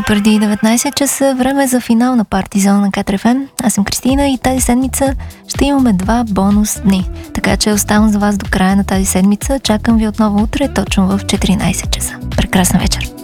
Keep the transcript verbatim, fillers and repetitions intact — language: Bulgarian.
Малко преди деветнайсет часа, време за финал на Партизон на Катар еф ем. Аз съм Кристина и тази седмица ще имаме два бонус дни. Така че оставам за вас до края на тази седмица. Чакам ви отново утре, точно в четиринайсет часа. Прекрасна вечер!